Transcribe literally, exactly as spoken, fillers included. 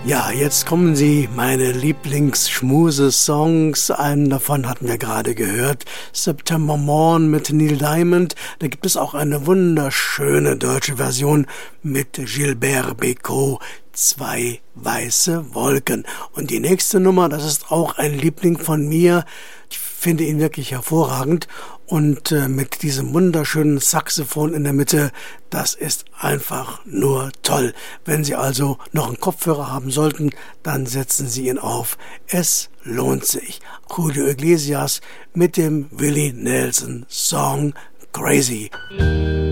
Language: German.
Ja, jetzt kommen sie, meine Lieblings-Schmuse-Songs. Einen davon hatten wir gerade gehört, September Morn mit Neil Diamond. Da gibt es auch eine wunderschöne deutsche Version mit Gilbert Bécaud, Zwei weiße Wolken. Und die nächste Nummer, das ist auch ein Liebling von mir. Ich finde ihn wirklich hervorragend. Und äh, mit diesem wunderschönen Saxophon in der Mitte, das ist einfach nur toll. Wenn Sie also noch einen Kopfhörer haben sollten, dann setzen Sie ihn auf. Es lohnt sich. Julio Iglesias mit dem Willie Nelson Song Crazy.